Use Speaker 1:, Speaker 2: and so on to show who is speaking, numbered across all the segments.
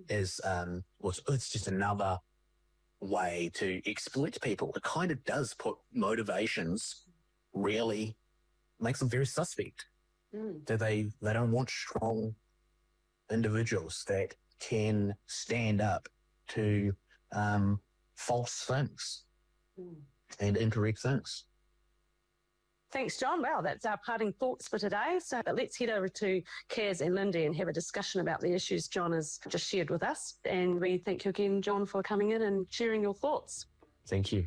Speaker 1: is, it's just another way to exploit people. It kind of does put motivations, really makes them very suspect. That they don't want strong individuals that can stand up to false things and incorrect things.
Speaker 2: Thanks, John. Wow, that's our parting thoughts for today. So let's head over to Kaz and Lindy and have a discussion about the issues John has just shared with us. And we thank you again, John, for coming in and sharing your thoughts.
Speaker 1: Thank you.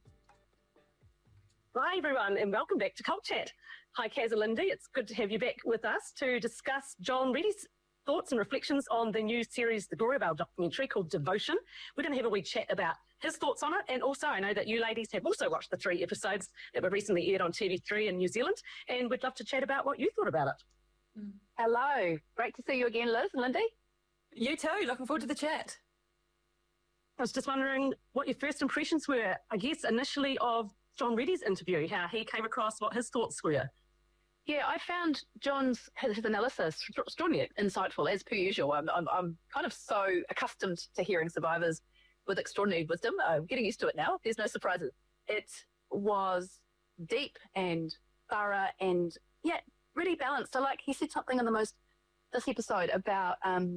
Speaker 2: Hi, everyone, and welcome back to Cult Chat. Hi, Kaz and Lindy. It's good to have you back with us to discuss John Reddy's thoughts and reflections on the new series, the Gloria Bell documentary called Devotion. We're going to have a wee chat about his thoughts on it. And also, I know that you ladies have also watched the 3 episodes that were recently aired on TV3 in New Zealand. And we'd love to chat about what you thought about it.
Speaker 3: Hello. Great to see you again, Liz and Lindy.
Speaker 4: You too. Looking forward to the chat.
Speaker 2: I was just wondering what your first impressions were, I guess, initially of John Reddy's interview, how he came across, what his thoughts were.
Speaker 3: Yeah, I found his analysis extraordinarily insightful, as per usual. I'm kind of so accustomed to hearing survivors with extraordinary wisdom. I'm getting used to it now. There's no surprises. It was deep and thorough and, yeah, really balanced. So, like, he said something in this episode about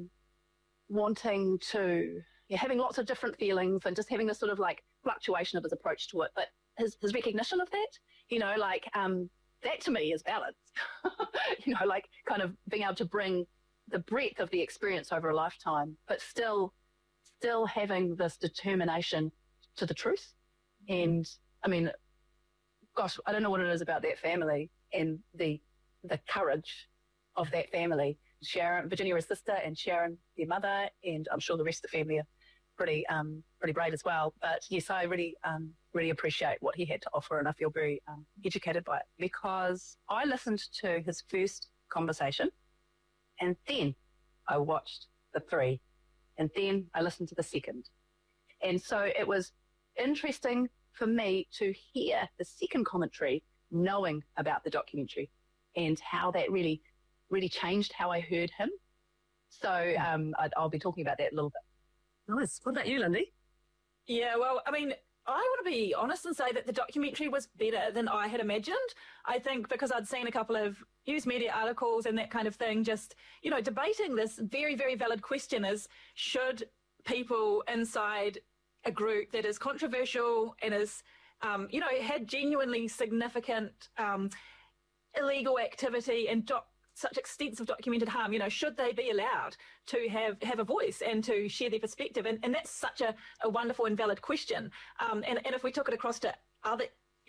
Speaker 3: wanting to, having lots of different feelings and just having this sort of, like, fluctuation of his approach to it. But his recognition of that, that to me is balance. Like kind of being able to bring the breadth of the experience over a lifetime, but still having this determination to the truth. And I mean, gosh, I don't know what it is about that family and the courage of that family. Sharon, Virginia, his sister, and Sharon, their mother, and I'm sure the rest of the family are pretty brave as well. But yes, I really appreciate what he had to offer, and I feel very educated by it, because I listened to his first conversation and then I watched the 3 and then I listened to the second. And so it was interesting for me to hear the second commentary knowing about the documentary and how that really, really changed how I heard him. So I'll be talking about that a little bit.
Speaker 2: Nice. What about you, Lindy?
Speaker 4: Yeah, well, I mean, I want to be honest and say that the documentary was better than I had imagined. I think because I'd seen a couple of news media articles and that kind of thing, just, debating this very, very valid question is, should people inside a group that is controversial and is, had genuinely significant illegal activity and such extensive documented harm, should they be allowed to have a voice and to share their perspective? And that's such a wonderful and valid question. And if we took it across to other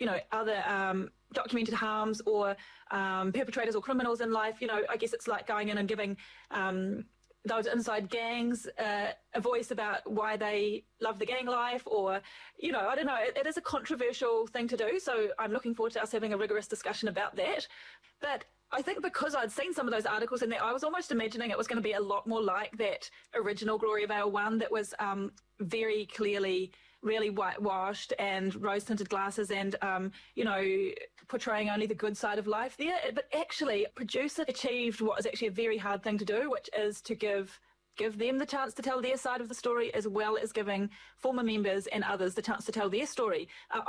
Speaker 4: documented harms or perpetrators or criminals in life, I guess it's like going in and giving those inside gangs a voice about why they love the gang life, or, I don't know, it is a controversial thing to do. So I'm looking forward to us having a rigorous discussion about that. But I think because I'd seen some of those articles in there, I was almost imagining it was going to be a lot more like that original Gloria Vale one that was very clearly really whitewashed and rose-tinted glasses and, portraying only the good side of life there. But actually, producer achieved what is actually a very hard thing to do, which is to give them the chance to tell their side of the story, as well as giving former members and others the chance to tell their story.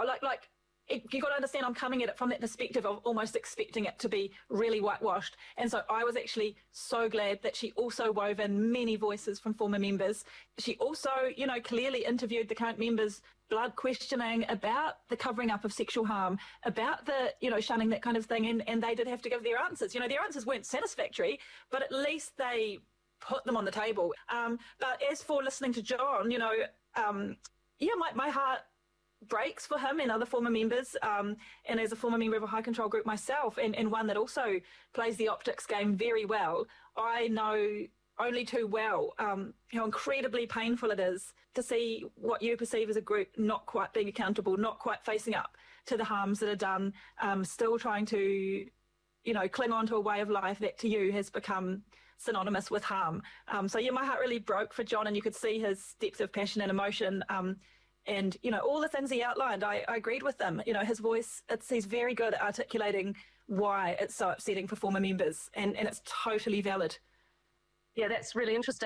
Speaker 4: You got to understand, I'm coming at it from that perspective of almost expecting it to be really whitewashed. And so I was actually so glad that she also wove in many voices from former members. She also, clearly interviewed the current members, blood questioning about the covering up of sexual harm, about the, shunning, that kind of thing. And they did have to give their answers. Their answers weren't satisfactory, but at least they put them on the table. But as for listening to John, my heart breaks for him and other former members, and as a former member of a high control group myself, and one that also plays the optics game very well, I know only too well how incredibly painful it is to see what you perceive as a group not quite being accountable, not quite facing up to the harms that are done, still trying to, cling on to a way of life that to you has become synonymous with harm. So my heart really broke for John, and you could see his depth of passion and emotion. And, all the things he outlined, I agreed with them. His voice, he's very good at articulating why it's so upsetting for former members, and it's totally valid.
Speaker 2: Yeah, that's really interesting.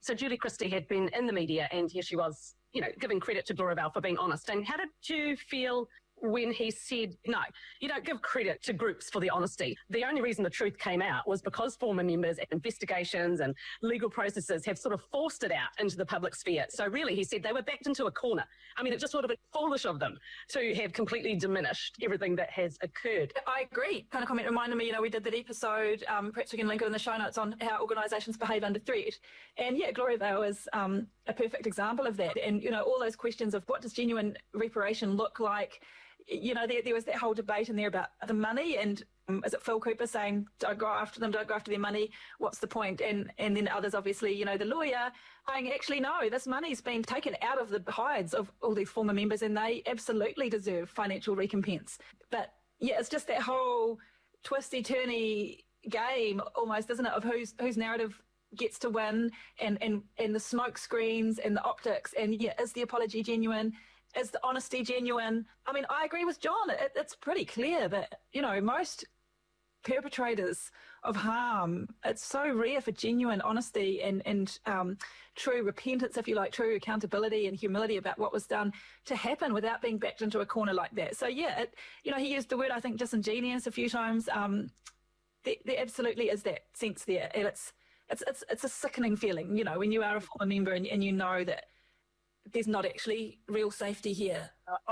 Speaker 2: So Julie Christie had been in the media, and here she was, giving credit to Gloria Bell for being honest. And how did you feel when he said, no, you don't give credit to groups for the honesty? The only reason the truth came out was because former members, investigations and legal processes have sort of forced it out into the public sphere. So really, he said they were backed into a corner. I mean, it just would have been foolish of them to have completely diminished everything that has occurred.
Speaker 4: I agree. Kind of comment reminded me, we did that episode, perhaps we can link it in the show notes, on how organisations behave under threat. And yeah, Gloria Bell is a perfect example of that. And, all those questions of what does genuine reparation look like? There was that whole debate in there about the money, and is it Phil Cooper saying, don't go after them, don't go after their money, what's the point? And then others, obviously, the lawyer saying, actually, no, this money's been taken out of the hides of all these former members and they absolutely deserve financial recompense. But yeah, it's just that whole twisty-turny game almost, isn't it, of whose narrative gets to win, and the smoke screens and the optics, and yeah, is the apology genuine? Is the honesty genuine? I mean, I agree with John. It's pretty clear that, most perpetrators of harm, it's so rare for genuine honesty and true repentance, if you like, true accountability and humility about what was done to happen without being backed into a corner like that. So, yeah, he used the word, I think, disingenuous a few times. There absolutely is that sense there. And it's a sickening feeling, when you are a former member and you know that there's not actually real safety here.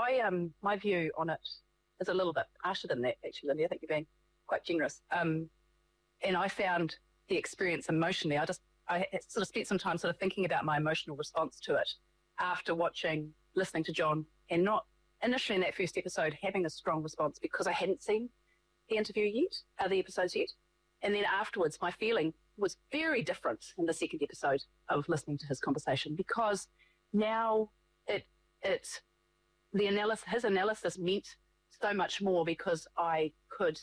Speaker 3: My view on it is a little bit harsher than that, actually, Lindy. I think you're being quite generous. And I found the experience emotionally. I sort of spent some time sort of thinking about my emotional response to it after listening to John, and not initially in that first episode having a strong response because I hadn't seen the episodes yet. And then afterwards, my feeling was very different in the second episode of listening to his conversation, because now his analysis meant so much more, because I could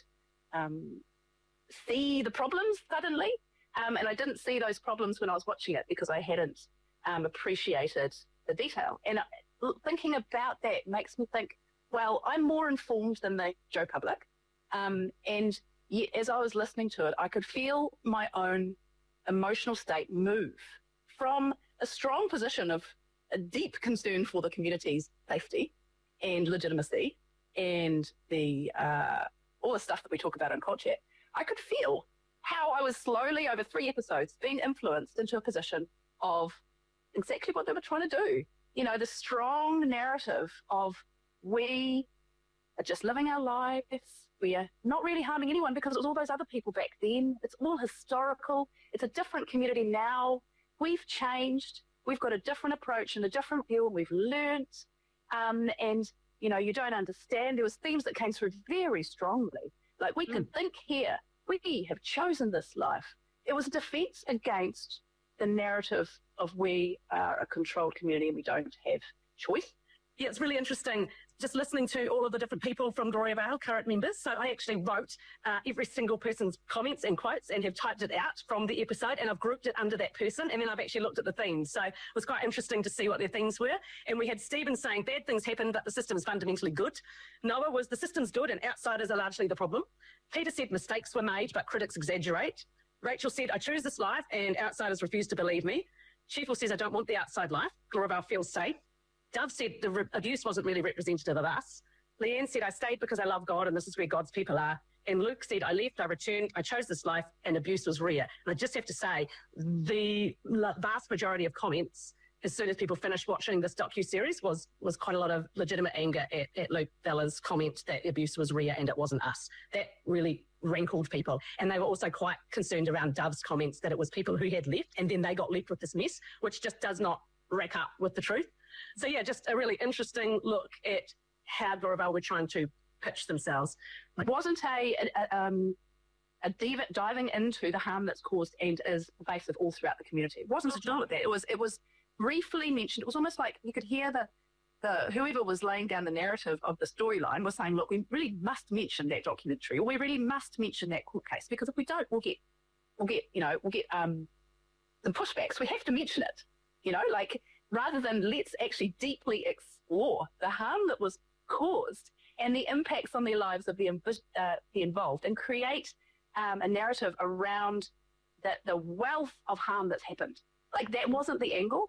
Speaker 3: see the problems suddenly, and I didn't see those problems when I was watching it because I hadn't appreciated the detail. And thinking about that makes me think, well, I'm more informed than the Joe public, and as I was listening to it, I could feel my own emotional state move from a strong position of a deep concern for the community's safety and legitimacy and the all the stuff that we talk about in Cult Chat. I could feel how I was slowly, over 3 episodes, being influenced into a position of exactly what they were trying to do. The strong narrative of we are just living our lives, we are not really harming anyone because it was all those other people back then. It's all historical. It's a different community now. We've changed. We've got a different approach and a different view, and we've learnt. And, you don't understand. There was themes that came through very strongly. Like, we can think here. We have chosen this life. It was a defence against the narrative of we are a controlled community and we don't have choice.
Speaker 2: Yeah, it's really interesting just listening to all of the different people from Gloria Bell, current members. So I actually wrote every single person's comments and quotes and have typed it out from the episode, and I've grouped it under that person, and then I've actually looked at the themes. So it was quite interesting to see what their themes were. And we had Stephen saying bad things happen, but the system is fundamentally good. Noah was the system's good and outsiders are largely the problem. Peter said mistakes were made, but critics exaggerate. Rachel said, I choose this life and outsiders refuse to believe me. Chiefel says, I don't want the outside life. Gloria Bell feels safe. Dove said the abuse wasn't really representative of us. Leanne said, I stayed because I love God and this is where God's people are. And Luke said, I left, I returned, I chose this life, and abuse was rare. And I just have to say, the vast majority of comments, as soon as people finished watching this docuseries, was quite a lot of legitimate anger at Luke Bella's comment that abuse was rare and it wasn't us. That really rankled people. And they were also quite concerned around Dove's comments that it was people who had left and then they got left with this mess, which just does not rack up with the truth. So yeah, just a really interesting look at how Gloria Bell were trying to pitch themselves.
Speaker 3: It wasn't a diving into the harm that's caused and is pervasive all throughout the community. It wasn't a job at that. It was briefly mentioned. It was almost like you could hear the whoever was laying down the narrative of the storyline was saying, look, we really must mention that documentary, or we really must mention that court case, because if we don't, we'll get some pushbacks. We have to mention it, like, rather than let's actually deeply explore the harm that was caused and the impacts on the lives of the involved, and create a narrative around the wealth of harm that's happened. like that wasn't the angle.